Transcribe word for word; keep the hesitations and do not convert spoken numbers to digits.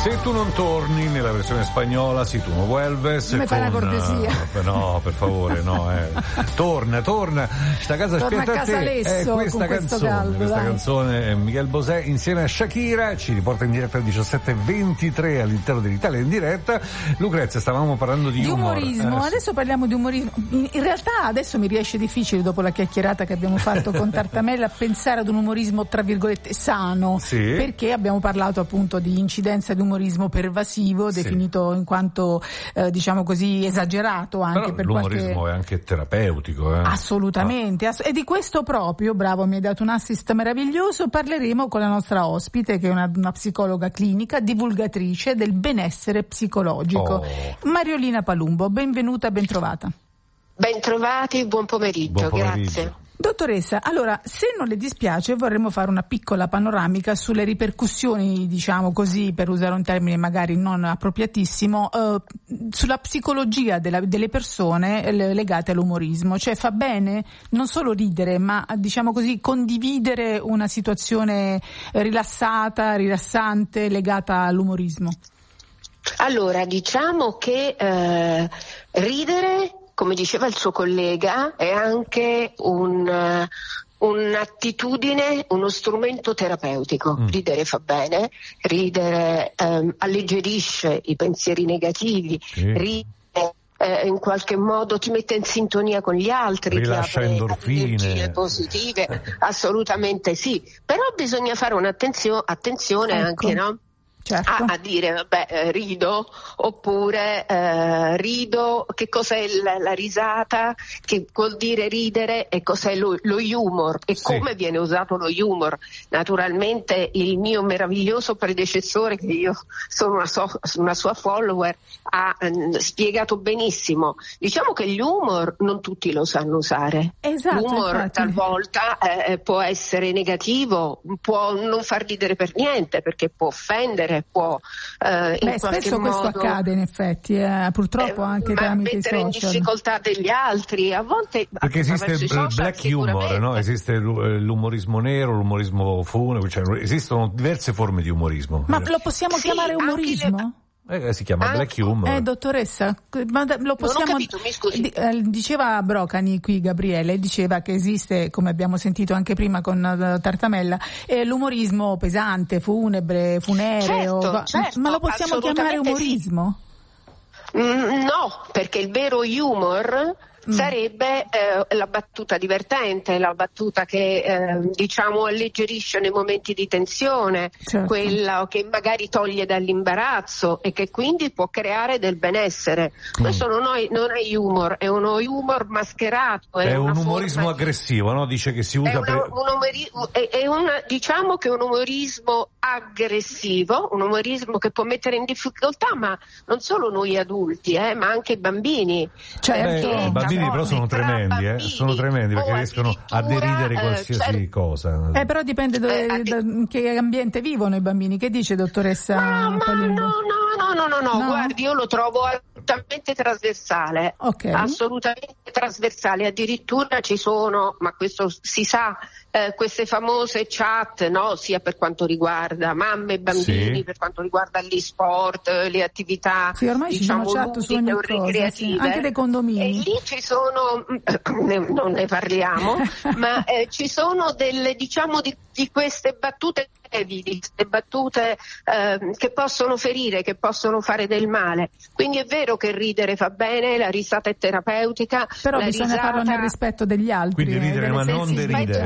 Se tu non torni nella versione spagnola, si tu non vuelves. Mi fai una cortesia. No, per favore, no. Eh. Torna, torna. Sta casa torna aspetta a casa te. Alesso, Eh, questa con canzone, caldo, questa dai. canzone è Miguel Bosé insieme a Shakira ci riporta in diretta alle diciassette e ventitré all'interno dell'Italia in diretta. Lucrezia, stavamo parlando di, di humor. umorismo. Eh, sì. Adesso parliamo di umorismo. In, in realtà adesso mi riesce difficile, dopo la chiacchierata che abbiamo fatto con Tartamella, pensare ad un umorismo tra virgolette sano, Sì. perché abbiamo parlato appunto di incidenza di umorismo pervasivo, Sì. definito in quanto eh, diciamo così esagerato anche. Però per l'umorismo qualche... è anche terapeutico. Eh. Assolutamente, ass- e di questo proprio, bravo, mi hai dato un assist meraviglioso, parleremo con la nostra ospite che è una, una psicologa clinica, divulgatrice del benessere psicologico, Oh. Mariolina Palumbo. Benvenuta, bentrovata. Bentrovati, buon pomeriggio, Buon pomeriggio. grazie. Dottoressa, allora, se non le dispiace vorremmo fare una piccola panoramica sulle ripercussioni, diciamo così, per usare un termine magari non appropriatissimo, eh, sulla psicologia della, delle persone eh, legate all'umorismo. Cioè fa bene non solo ridere, ma diciamo così condividere una situazione rilassata, rilassante, legata all'umorismo. Allora, diciamo che eh, ridere, come diceva il suo collega, è anche un, uh, un'attitudine, uno strumento terapeutico. Mm. Ridere fa bene, ridere um, alleggerisce i pensieri negativi, sì. ridere eh, in qualche modo ti mette in sintonia con gli altri, rilascia ti apre endorfine. energie positive, assolutamente sì. Però bisogna fare un'attenzione attenzione ecco. anche, no? Certo. A, a dire vabbè eh, rido oppure eh, rido, che cos'è la, la risata, che vuol dire ridere e cos'è lo, lo humor e sì. come viene usato lo humor. Naturalmente il mio meraviglioso predecessore, che io sono una, so, una sua follower, ha eh, spiegato benissimo. Diciamo che l'humor non tutti lo sanno usare. Esatto, l'humor infatti. talvolta eh, può essere negativo, può non far ridere per niente perché può offendere, può eh, in Beh, qualche spesso modo questo accade in effetti, eh, purtroppo eh, anche ma tramite i mettere in social. difficoltà degli altri, a volte perché esiste il social, black humor, no? Esiste l'umorismo nero, l'umorismo funebre, cioè esistono diverse forme di umorismo. Ma lo possiamo sì, chiamare umorismo? Eh, si chiama Ah, black humor. Eh, dottoressa, ma lo possiamo... Non ho capito, mi scusi. Di- eh, diceva Brocani qui, Gabriele, diceva che esiste, come abbiamo sentito anche prima con uh, Tartamella, eh, l'umorismo pesante, funebre, funereo, Certo, va- certo, ma lo possiamo chiamare assolutamente umorismo? Sì. Mm, no, perché il vero humor Mm. sarebbe eh, la battuta divertente, la battuta che eh, diciamo alleggerisce nei momenti di tensione, Certo. quella che magari toglie dall'imbarazzo e che quindi può creare del benessere. Mm. Questo non è, non è humor, è uno humor mascherato. È, È un una umorismo forma di- aggressivo, no? Dice che si usa È, una, per... un umori- è, è una, diciamo che è un umorismo aggressivo, un umorismo che può mettere in difficoltà, ma non solo noi adulti, eh, ma anche i bambini. Certo. Perché I bambini tra però sono tra tremendi, eh? bambini Sono tremendi perché o riescono a addirittura, deridere eh, qualsiasi certo, cosa. Eh, però dipende dove, Eh, addi- da, in che ambiente vivono i bambini. Che dice, dottoressa Ma, ma Palumbo? no, no, no, no, no, No? guardi, io lo trovo assolutamente trasversale, Ok. assolutamente trasversale, addirittura ci sono, ma questo si sa, eh, queste famose chat, no, sia per quanto riguarda mamme e bambini, Sì. per quanto riguarda gli sport, le attività, Sì, ormai ci diciamo, sono chat su ludiche ogni o cosa, ricreative. sì. Anche dei condomini. E lì ci sono, ne- non ne parliamo, ma eh, ci sono delle, diciamo, di, di queste battute di queste battute eh, che possono ferire, che possono fare del male. Quindi è vero che ridere fa bene, la risata è terapeutica, Però la bisogna risata... farlo nel rispetto degli altri. Quindi eh, ridere delle ma non sensibilità. deridere.